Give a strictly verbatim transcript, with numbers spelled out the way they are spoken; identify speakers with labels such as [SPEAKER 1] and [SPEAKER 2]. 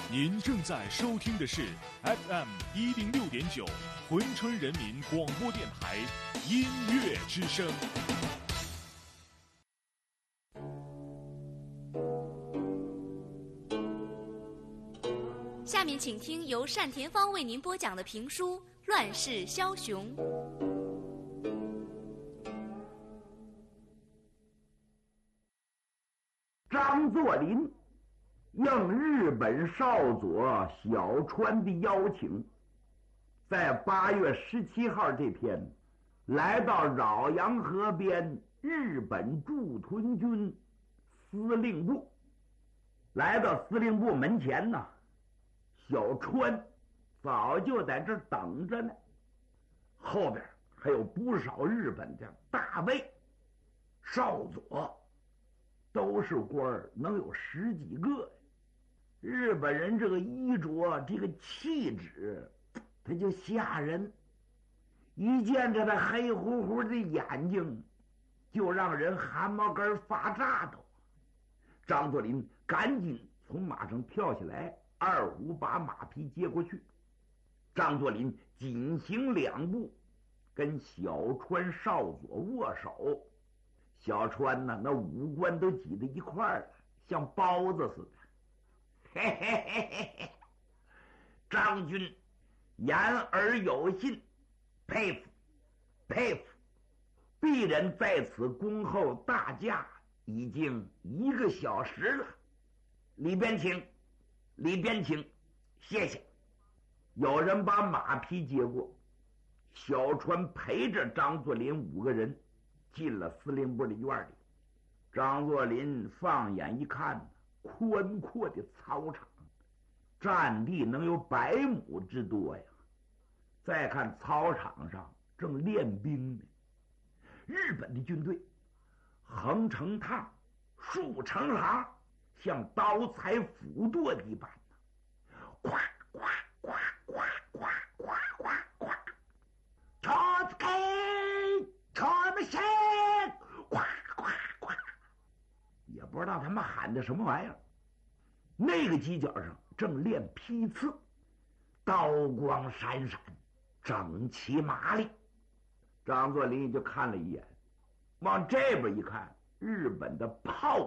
[SPEAKER 1] 您正在收听的是 F M 一零六点九珲春人民广播电台音乐之声。
[SPEAKER 2] 下面请听由单田芳为您播讲的评书《乱世枭雄》。
[SPEAKER 3] 张作霖应日本少佐小川的邀请，在八月十七号这天来到饶阳河边日本驻屯军司令部。来到司令部门前呢，小川早就在这儿等着呢，后边还有不少日本的大尉少佐，都是官儿，能有十几个。日本人这个衣着，这个气质，他就吓人，一见着他黑乎乎的眼睛就让人汗毛根发炸的。张作霖赶紧从马上跳下来，二虎把马匹接过去。张作霖紧行两步，跟小川少佐握手。小川呢，那五官都挤在一块儿了，像包子似的。嘿嘿嘿嘿嘿，张军言而有信，佩服佩服。鄙人在此恭候大驾已经一个小时了，里边请，里边请，谢谢。有人把马匹接过，小川陪着张作霖五个人进了司令部的院里。张作霖放眼一看，宽阔的操场，占地能有百亩之多呀。再看操场上正练兵呢，日本的军队横成趟，竖成行，像刀裁斧剁一般呢，呱呱呱呱呱呱呱呱，朝给朝们谁，呱呱呱，也不知道他们喊的什么玩意儿。那个犄角上正练批次，刀光闪闪，整齐麻利。张作霖就看了一眼，往这边一看，日本的炮